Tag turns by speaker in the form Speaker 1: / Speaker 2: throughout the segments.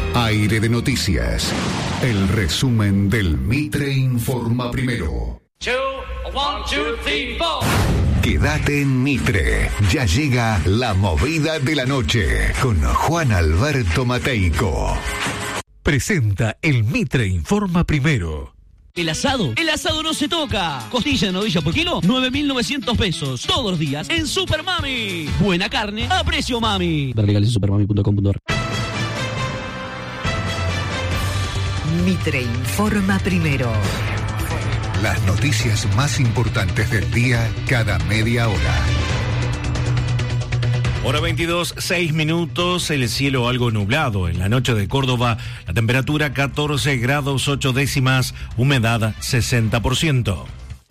Speaker 1: Aire de noticias. El resumen del Mitre Informa Primero.
Speaker 2: 2, 1, 2, 3, 4.
Speaker 1: Quédate en Mitre. Ya llega la movida de la noche con Juan Alberto Mateico.
Speaker 3: Presenta el Mitre Informa Primero.
Speaker 4: El asado no se toca. Costilla de novilla por kilo, 9.900 pesos. Todos los días en Super Mami. Buena carne a precio mami. Ver legales en supermami.com.ar.
Speaker 5: Mitre Informa Primero.
Speaker 1: Las noticias más importantes del día cada media hora.
Speaker 6: Hora 22, 6 minutos, el cielo algo nublado. En la noche de Córdoba, la temperatura 14 grados 8 décimas, humedad 60%.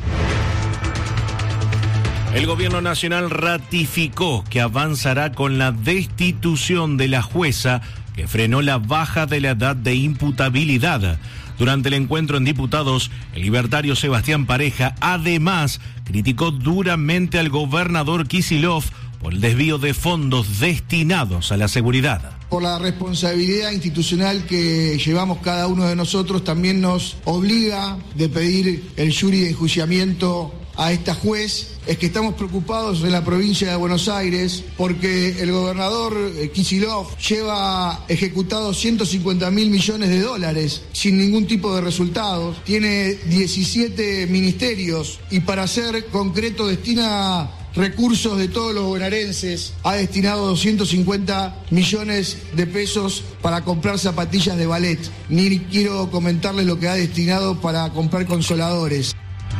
Speaker 6: El gobierno nacional ratificó que avanzará con la destitución de la jueza que frenó la baja de la edad de imputabilidad. Durante el encuentro en diputados, el libertario Sebastián Pareja además criticó duramente al gobernador Kicillof por el desvío de fondos destinados a la seguridad.
Speaker 7: Por la responsabilidad institucional que llevamos cada uno de nosotros, también nos obliga de pedir el jury de enjuiciamiento a esta juez. Es que estamos preocupados en la provincia de Buenos Aires porque el gobernador Kicillof lleva ejecutados 150.000 millones de dólares sin ningún tipo de resultados. Tiene 17 ministerios y, para ser concreto, destina recursos de todos los bonaerenses. Ha destinado 250 millones de pesos para comprar zapatillas de ballet. Ni quiero comentarles lo que ha destinado para comprar consoladores.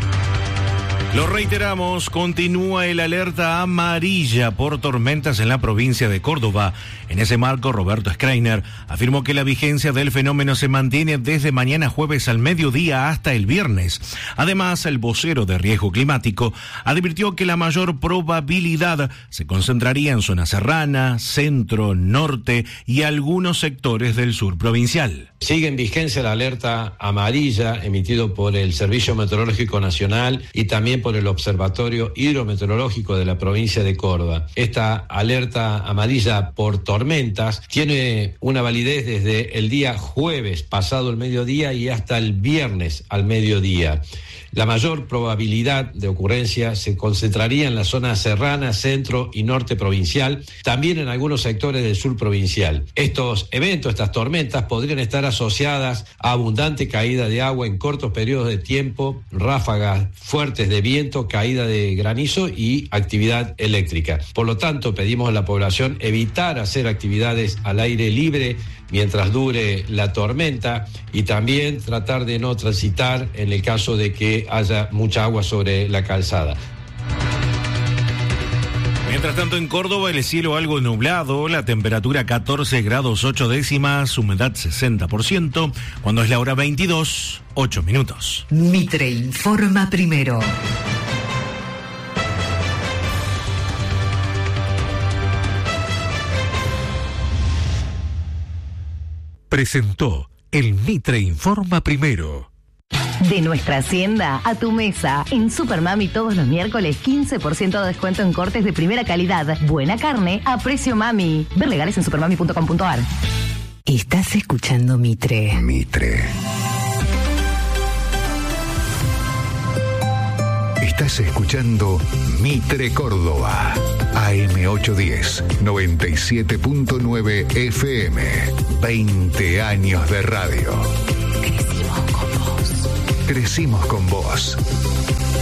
Speaker 6: Lo reiteramos, continúa el alerta amarilla por tormentas en la provincia de Córdoba. En ese marco, Roberto Schreiner afirmó que la vigencia del fenómeno se mantiene desde mañana jueves al mediodía hasta el viernes. Además, el vocero de riesgo climático advirtió que la mayor probabilidad se concentraría en zona serrana, centro, norte y algunos sectores del sur provincial.
Speaker 8: Sigue en vigencia la alerta amarilla emitido por el Servicio Meteorológico Nacional y también por el Observatorio Hidrometeorológico de la provincia de Córdoba. Esta alerta amarilla por tormentas tiene una validez desde el día jueves pasado el mediodía y hasta el viernes al mediodía. La mayor probabilidad de ocurrencia se concentraría en la zona serrana, centro y norte provincial, también en algunos sectores del sur provincial. Estos eventos, estas tormentas, podrían estar asociadas a abundante caída de agua en cortos periodos de tiempo, ráfagas fuertes de viento, caída de granizo y actividad eléctrica. Por lo tanto, pedimos a la población evitar hacer actividades al aire libre mientras dure la tormenta y también tratar de no transitar en el caso de que haya mucha agua sobre la calzada.
Speaker 6: Mientras tanto, en Córdoba el cielo algo nublado, la temperatura 14 grados 8 décimas, humedad 60%, cuando es la hora 22, 8 minutos.
Speaker 5: Mitre Informa Primero.
Speaker 3: Presentó el Mitre Informa Primero.
Speaker 9: De nuestra hacienda a tu mesa. En Super Mami todos los miércoles 15% de descuento en cortes de primera calidad. Buena carne a precio mami. Ver legales en supermami.com.ar.
Speaker 5: Estás escuchando Mitre.
Speaker 1: Mitre. Estás escuchando Mitre Córdoba. AM810, 97.9 FM. 20 años de radio. Crecimos con vos.